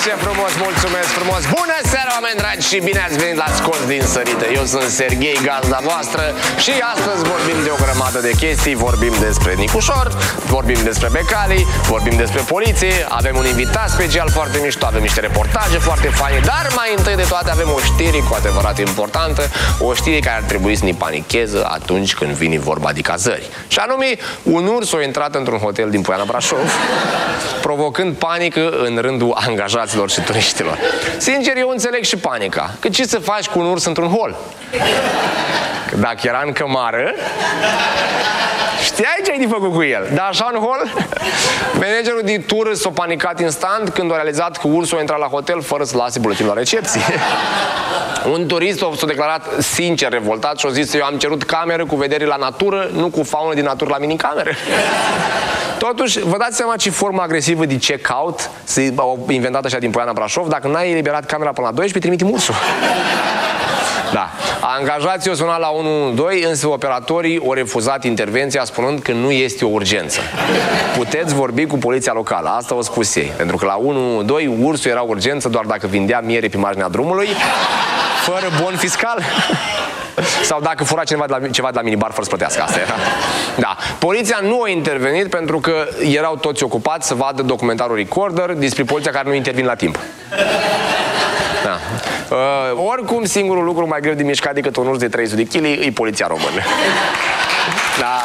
Ce frumos, mulțumesc frumos! Bună seara, oameni dragi, și bine ați venit la Scos din Sărite. Eu sunt Serghei, gazda voastră, și astăzi vorbim de o grămadă de chestii. Vorbim despre Nicușor, vorbim despre Becali, vorbim despre poliție. Avem un invitat special foarte mișto, avem niște reportaje foarte faine. Dar mai întâi de toate avem o știre cu adevărat importantă. O știre care ar trebui să ne panicheze atunci când vine vorba de cazări. Și anume, un urs a intrat într-un hotel din Poiana Brașov, provocând panică în rândul angajaților și turiștilor. Sincer, eu înțeleg și panica. Că ce să faci cu un urs într-un hol? Că dacă era în cămară, știai ce ai de făcut cu el. Dar așa în hol, managerul de tur s-a panicat instant când a realizat că ursul a intrat la hotel fără să lase buletin la recepție. Un turist s-a declarat sincer revoltat și a zis: eu am cerut cameră cu vedere la natură, nu cu faună din natură la minicameră. Totuși, vă dați seama ce formă agresivă de check-out au inventat așa din Poiana Brașov? Dacă n-ai eliberat camera până la 12, trimitem ursul. Da. Angajații au sunat la 112, însă operatorii au refuzat intervenția, spunând că nu este o urgență. Puteți vorbi cu poliția locală. Asta au spus ei. Pentru că la 112 ursul era urgență doar dacă vindea miere pe marginea drumului, fără bon fiscal. Sau dacă fura ceva de la minibar fără să plătească. Asta era. Da. Poliția nu a intervenit pentru că erau toți ocupați să vadă documentarul Recorder despre poliția care nu intervine la timp. Da. Oricum, singurul lucru mai greu de mișcat decât un urs de 300 de kg e poliția română. Da.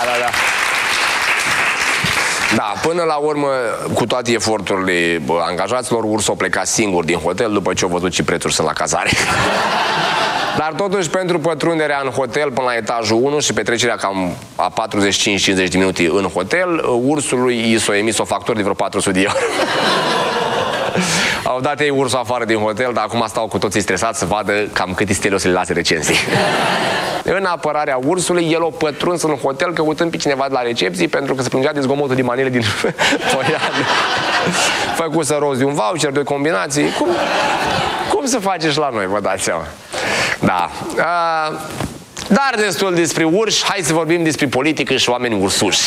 Da, până la urmă, cu toate eforturile angajaților, ursul a plecat singur din hotel după ce a văzut ce prețuri sunt la cazare. Dar totuși, pentru pătrunderea în hotel până la etajul 1 și petrecerea cam a 45-50 de minute în hotel, ursului i s-a emis o factură de vreo 400 de euro. Au dat ei ursul afară din hotel, dar acum stau cu toții stresați să vadă cam câte stele o să le lase recenzii. În apărarea ursului, el a pătruns în hotel căutând pe cineva de la recepție pentru că se plângea de zgomotul de manele din Poiană. Făcuse rost de un voucher, de combinații. Cum să faceți la noi, vă dați seama? Da. Dar destul despre urși, hai să vorbim despre politică și oameni ursuși.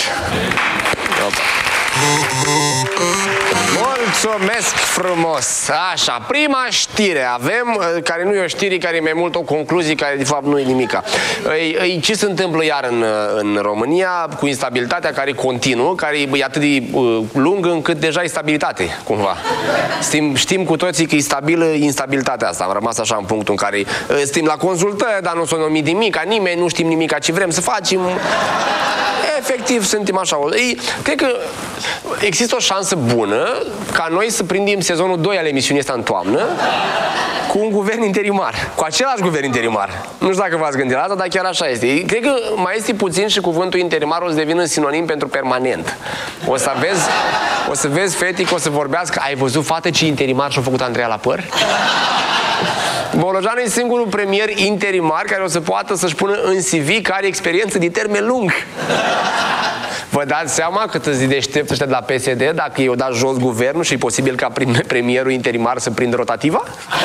Mulțumesc frumos! Așa, prima știre avem, care nu e o știre, care e mai mult o concluzie, care de fapt nu e nimica. Ce se întâmplă iar în România cu instabilitatea care continuă, care e atât de lungă încât deja e stabilitate, cumva. Știm cu toții că e stabilă instabilitatea asta. Am rămas așa în punctul în care suntem la consultări, dar nu s-o numit nimica, nimeni, nu știm nimica ce vrem să facem. Efectiv, suntem așa. Cred că există o șansă bună ca noi să prindem sezonul 2 al emisiunii asta în toamnă cu un guvern interimar. Cu același guvern interimar. Nu știu dacă v-ați gândit la asta, dar chiar așa este. Cred că mai este puțin și cuvântul interimar o să devină sinonim pentru permanent. O să vezi fete că o să vorbească: ai văzut, fată, ce interimar și-a făcut Andreea la păr? Bolojan e singurul premier interimar care o să poată să-și pună în CV că are experiență de termen lung. Vă dați seama cât îți deștept ăștia de la PSD dacă i-au dat jos guvernul și e posibil ca premierul interimar să prindă rotativa?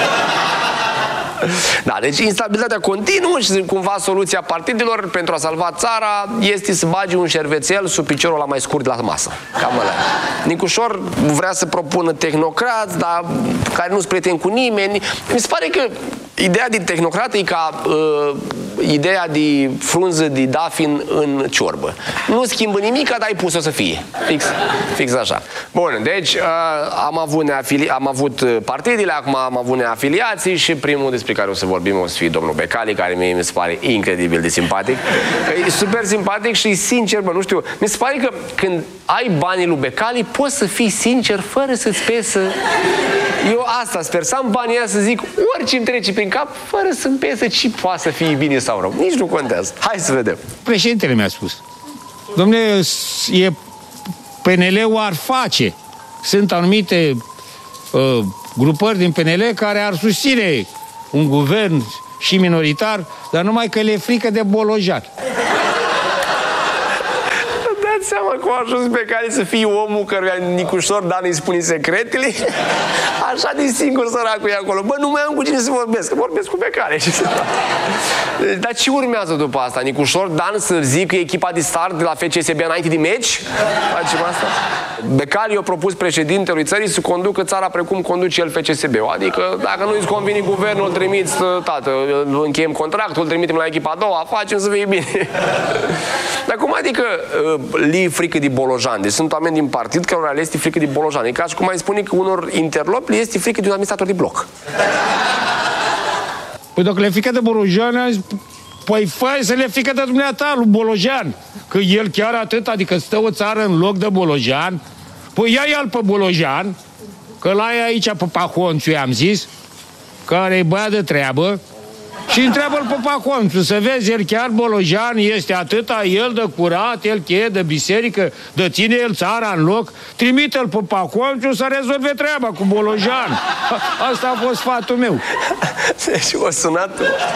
Da, deci instabilitatea continuă și cumva soluția partidelor pentru a salva țara este să bagi un șervețel sub piciorul ăla mai scurt de la masă. Cam ăla. Nicușor vrea să propună tehnocrați, dar care nu-s prieteni cu nimeni. Mi se pare că ideea de tehnocrat e ca ideea de frunză de dafin în ciorbă. Nu schimbă nimic, dar ai pus-o să fie. Fix așa. Bun, deci am avut partidele, acum am avut neafiliații și primul despre care o să vorbim o să fie domnul Becali, care mie mi se pare incredibil de simpatic. E super simpatic și sincer, bă, nu știu, mi se pare că când ai banii lui Becali poți să fii sincer fără să-ți pesă. Eu asta sper, să am banii aia să zic orice îmi trece prin cap fără să-mi pesă ce poate să fie bine sau rău. Nici nu contează. Hai să vedem. Președintele mi-a spus: dom'le, PNL-ul ar face. Sunt anumite grupări din PNL care ar susține un guvern și minoritar, dar numai că le e frică de Bolojan. Dați seama cum a ajuns pe care să fie omul căruia Nicușor Dan îi spune secretele. Așa de singur săracul e acolo. Bă, nu mai am cu cine să vorbesc, că vorbesc cu Becali. Dar ce urmează după asta? Nicușor Dan să zică echipa de start de la FCSB înainte de meci? Facem asta? Becali a propus președintelui țării să conducă țara precum conduce el FCSB-ul. Adică dacă nu-i convine guvernul, îl trimiți, tată, încheiem contractul, îl trimitem la echipa a doua, facem să fie bine. Dar cum adică li frică de Bolojan? Deci sunt oameni din partid cărora le este frică de Bolojan. E ca și cum mai spune că unor interlopi le este frică de un administrator de bloc. Păi dacă le frică de Bolojan, păi fai să le frică de dumneata lui Bolojan. Că el chiar atât, adică stă o țară în loc de Bolojan. Păi ia-i-al pe Bolojan, că la e aici pe Pahonțu, i-am zis, care e băiat de treabă, și întreabă-l pe Pahonțu, să vezi, el chiar Bolojan este atâta, el de curat, el cheie de biserică, de ține el țara în loc, trimite-l pe Pahonțu să rezolve treaba cu Bolojan. Asta a fost sfatul meu. Deci o sunat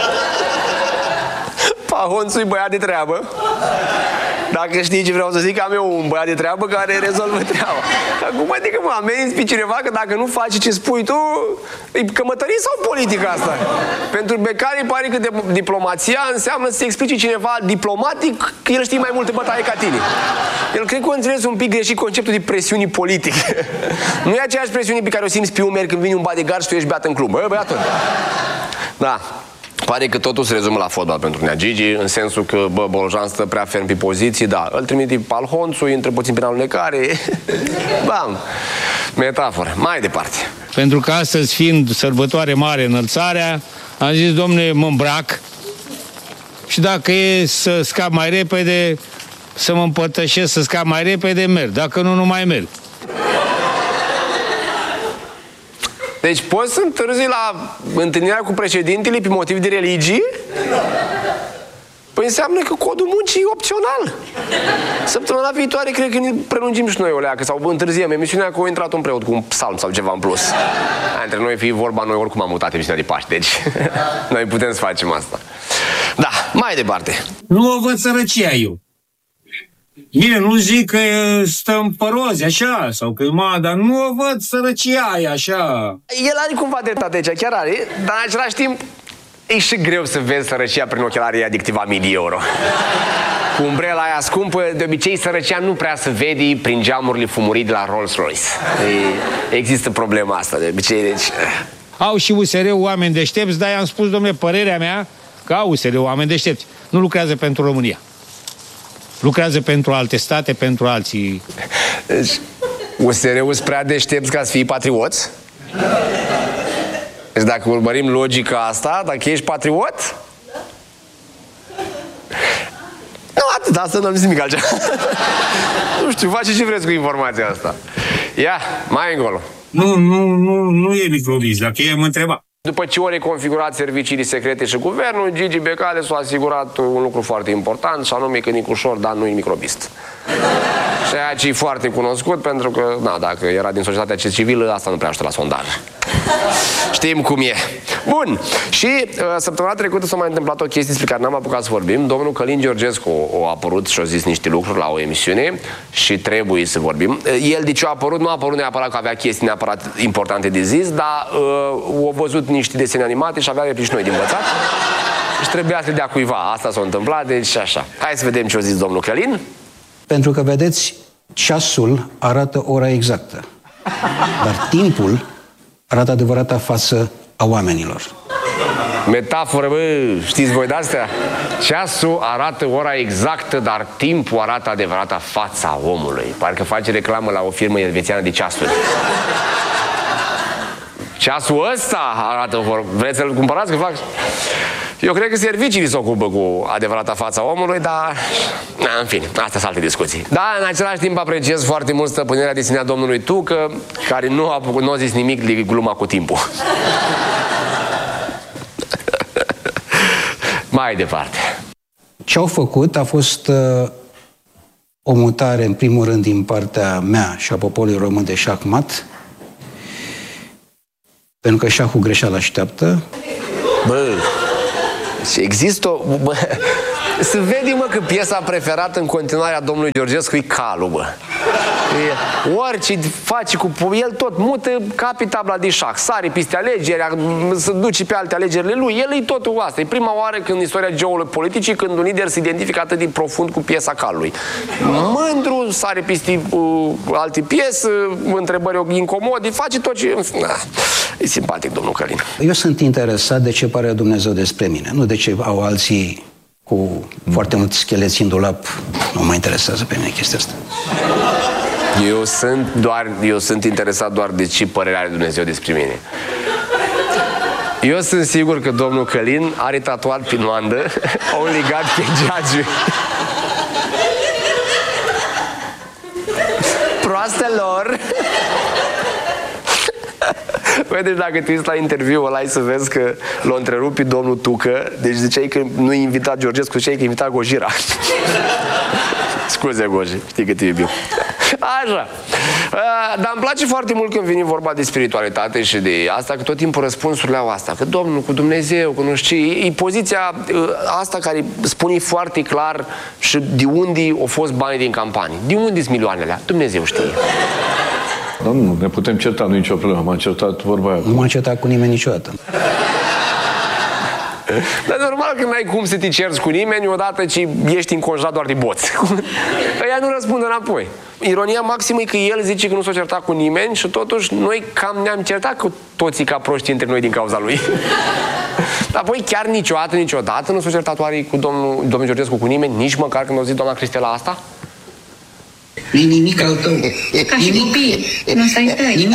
Pahonțu-i băiat de treabă. Dacă știi ce vreau să zic, am eu un băiat de treabă care rezolvă treaba. Acum adică mă amenzi pe cineva că dacă nu faci ce spui tu, e cămătărie sau politică asta? Pentru Becali pare că diplomația înseamnă să explice cineva diplomatic că el știe mai multe bătaie ca tine. El cred că a înțeles un pic greșit conceptul de presiuni politice. Nu e aceeași presiune pe care o simți pe umeri când vine un bodyguard și tu ești beat în club. Bă, băiatul. Da. Pare că totul se rezumă la fotbal pentru Nea Gigi, în sensul că, bă, Bolojan stă prea ferm pe poziții, da, îl trimite pe Alhonțu, intră puțin pe alunecare, bam, metaforă. Mai departe. Pentru că astăzi, fiind sărbătoare mare, înălțarea, am zis, domne, mă îmbrac și dacă e să scap mai repede, să mă împărtășesc, să scap mai repede, merg. Dacă nu, nu mai merg. Deci poți să întârzi la întâlnirea cu președintele pe motiv de religie? Păi înseamnă că codul muncii e opțional. Săptămâna viitoare cred că ne prelungim și noi o leacă sau întârziem emisiunea că a intrat un preot cu un psalm sau ceva în plus. Între noi fi vorba, noi oricum am mutat emisiunea de Paște, deci noi putem să facem asta. Da, mai departe. Nu o văd sărăcia eu. Bine, nu zic că stăm pe roze, așa, sau că dar nu o văd sărăcia aia, așa. El are cumva dreptate aici, chiar are, dar în același timp e și greu să vezi sărăcia prin ochelarii adictiva 1000 de euro. Cu umbrela aia scumpă, de obicei sărăcia nu prea se vede prin geamurile fumurii de la Rolls-Royce. Există problema asta, de obicei, deci... Au și USR-ul oameni deștepți, dar i-am spus, domnule, părerea mea, că au USR-ul oameni deștepți. Nu lucrează pentru România. Lucrează pentru alte state, pentru alții. Deci, USR-ul sunt prea deștepți ca să fii patrioți? Deci dacă urmărim logica asta, dacă ești patriot? Nu, atât, asta nu am zis nimic altceva. Nu știu, faceți ce vreți cu informația asta. Ia, mai încolo. Nu e microbiz, dacă i-am întrebat. După ce au reconfigurat serviciile secrete și guvernul, Gigi Becali s-a asigurat un lucru foarte important, și anume că Nicușor Dan nu e microbist. Ceea ce e foarte cunoscut, pentru că, na, dacă era din societatea civilă, asta nu prea ajută la sondaj. Știm cum e. Bun. Și săptămâna trecută s-a mai întâmplat o chestie despre care n-am apucat să vorbim. Domnul Călin Georgescu a apărut și a zis niște lucruri la o emisiune și trebuie să vorbim. El de ce a apărut? Nu a apărut neapărat că avea chestii neapărat importante de zis, dar au văzut niște desene animate și avea replici noi de învățat. Și trebuia să le dea cuiva. Asta s-a întâmplat, deci așa. Hai să vedem ce a zis domnul Călin. Pentru că, vedeți, ceasul arată ora exactă, dar timpul arată adevărata față a oamenilor. Metaforă, bă, știți voi de-astea? Ceasul arată ora exactă, dar timpul arată adevărata fața omului. Parcă face reclamă la o firmă elvețiană de ceasuri. Ceasul ăsta arată, vreți să-l cumpărați? Că fac... Eu cred că serviciile se ocupă cu adevărata fața omului, dar... în fine, astea sunt alte discuții. Dar în același timp apreciez foarte mult stăpânirea de sine a domnului Tucă, care nu a zis nimic de gluma cu timpul. Mai departe. Ce au făcut a fost o mutare, în primul rând, din partea mea și a poporului român de șahmat, pentru că șahul greșeală așteaptă. Bă, există Se vede, mă, că piesa preferată în continuare a domnului Georgescu e calul, bă. Orice face cu el, tot mută capi tabla de șah, sare peste alegeri, se duce pe alte alegerile lui, el e totul asta. E prima oară când în istoria geopoliticii când un lider se identifică atât de profund cu piesa calului. Mândru, sare peste alte piese, întrebări incomode, face tot ce... E simpatic, domnul Călin. Eu sunt interesat de ce pare Dumnezeu despre mine, nu de ce au alții cu foarte mulți scheleți în dulap. Nu mă interesează pe mine chestia asta. Eu sunt interesat doar de ce părere are Dumnezeu despre mine. Eu sunt sigur că domnul Călin are tatuat pe noandă Only God can judge. Proastelor. Păi, deci dacă te uiți la interviul ăla, ai să vezi că l-a întrerupt pe domnul Tucă. Deci ziceai că nu i invitat Georgescu, ziceai că i invitat Gojira. Scuze, Goji, știi că te iubim. Așa. Dar îmi place foarte mult când vine vorba de spiritualitate și de asta, că tot timpul răspunsurile au asta, că Domnul cu Dumnezeu, cu nu știu, e poziția asta care spune foarte clar și de unde au fost banii din campanii. De unde sunt milioanele? Dumnezeu știe. Nu, ne putem certa, nu e nicio problemă. M-am certat vorba aia. Nu m-am certat cu nimeni niciodată. Dar normal că n-ai cum să te cerți cu nimeni odată ce ești înconjurat doar de boți. Ăia nu răspund înapoi. Ironia maximă e că el zice că nu s-a certat cu nimeni și totuși noi cam ne-am certat cu toții ca proști între noi din cauza lui. Dar apoi chiar niciodată nu s-a certat oare cu domnul Georgescu cu nimeni, nici măcar când a zis doamna Cristela asta? Nu-i nimic al tău. Ca și copii. Nu stai nimic.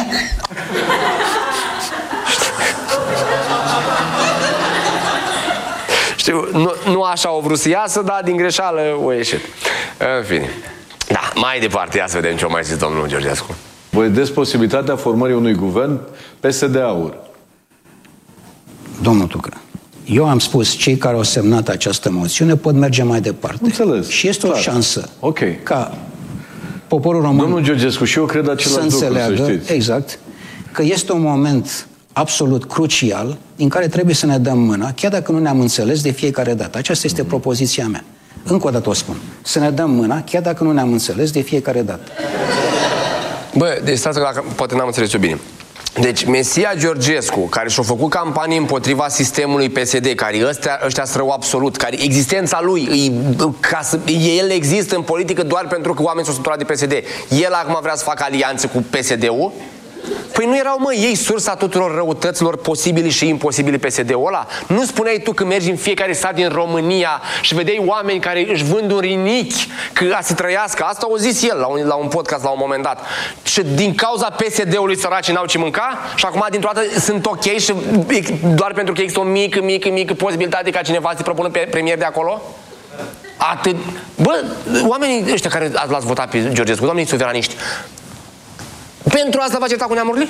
Știu, nu așa o vrut să iasă, dar din greșeală o ieșit. În fine. Da, mai departe, ia să vedem ce o mai zis domnul Georgescu. Vedeți posibilitatea formării unui guvern PSD-AUR? Domnul Tucă, eu am spus, cei care au semnat această moțiune pot merge mai departe. Înțeles. Și este o șansă ca poporul român domnul Georgescu, și eu cred același lucru, să înțeleagă, exact, că este un moment absolut crucial în care trebuie să ne dăm mâna, chiar dacă nu ne-am înțeles de fiecare dată. Aceasta este propoziția mea. Încă o dată o spun. Să ne dăm mâna, chiar dacă nu ne-am înțeles de fiecare dată. Bă, deci stați că dacă, poate n-am înțeles eu bine. Deci Mesia Georgescu, care și-a făcut campanie împotriva sistemului PSD, care ăștia sunt rău absolut, care existența lui, el există în politică doar pentru că oamenii s-au săturat de PSD. El acum vrea să facă alianțe cu PSD-ul? Păi nu erau, mă, ei sursa tuturor răutăților posibili și imposibili PSD-ul ăla? Nu spuneai tu că mergi în fiecare sat din România și vedeai oameni care își vând un rinichi ca să trăiască? Asta o zis el la un podcast la un moment dat. Și din cauza PSD-ului săracii n-au ce mânca și acum dintr-o dată sunt ok și doar pentru că există o mică posibilitate ca cineva să se propună pe premier de acolo? Atât. Bă, oamenii ăștia care l-ați votat pe Georgescu, oamenii suveraniști, pentru asta va certa cu neamurile?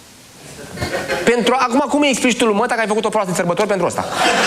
Acum cum îi explici tu lui Măta că ai făcut o proastă sărbători pentru asta?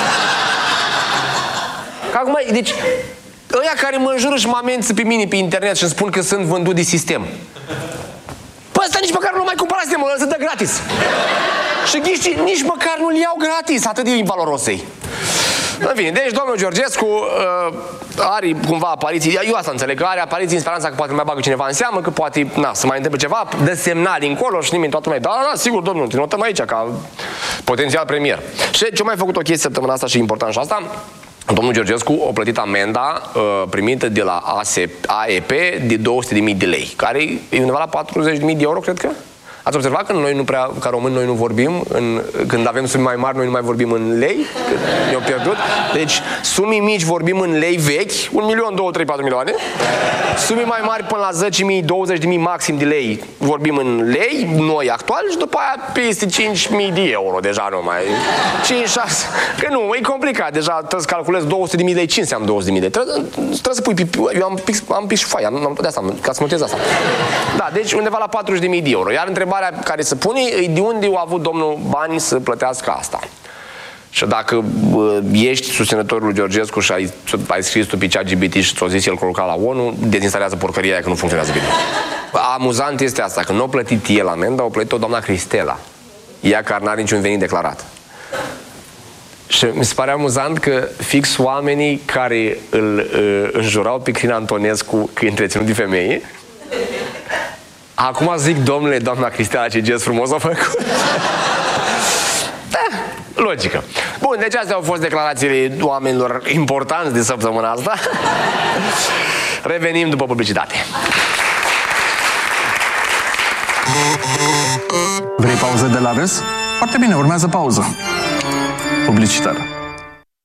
Că acum, deci, ăia care mă înjură și mă amenință pe mine pe internet și îmi spun că sunt vândut de sistem. Păi ăsta nici măcar nu mai cumpăra sistemul, ăla se dă gratis. Și ghiști, nici măcar nu-l iau gratis, atât de invaloros ei. În fine, deci domnul Georgescu are cumva apariții, eu asta înțeleg, că are apariții în speranța că poate mai bagă cineva în seamă, că poate, să mai întâmple ceva, dă semnal încolo și nimeni, toată lumea, da, sigur, domnul, te notăm aici ca potențial premier. Și ce-a mai făcut o chestie săptămâna asta și important și asta, domnul Georgescu a plătit amenda primită de la AEP de 200.000 de lei, care e undeva la 40.000 de euro, cred că? Ați observat că noi nu prea, ca români, noi nu vorbim, când avem sume mai mari, noi nu mai vorbim în lei, că ne-au pierdut. Deci, sume mici vorbim în lei vechi, 1 milion, 2, 3, 4 milioane. Sume mai mari până la 10.000, 20.000 maxim de lei vorbim în lei, noi actual, și după aia peste 5.000 de euro, deja nu mai... 5, 6... Că nu, e complicat, deja trebuie să calculez 200.000 de lei, ce înseamnă 200.000 de lei? Trebuie să pui, eu am pix foaia, de asta, ca să notez asta. Da, deci undeva la 40.000 de euro. Iar întrebarea care se pune e de unde a avut domnul bani să plătească asta. Și dacă ești susținătorul lui Georgescu și ai scris tu pe ChatGPT și ți-o zis el colocat la ONU, dezinstalează porcăria aia că nu funcționează bine. Amuzant este asta, că nu a plătit el amenda, a plătit-o doamna Cristela. Ea care n-are niciun venit declarat. Și mi se pare amuzant că fix oamenii care îl înjurau pe Crin Antonescu că e întreținut de femei, acum zic, domnule, doamna Cristiana, ce gest frumos a făcut. Da, logică. Bun, deci astea au fost declarațiile oamenilor importanți de săptămâna asta. Revenim după publicitate. Vrei pauză de la râs? Foarte bine, urmează pauză publicitară.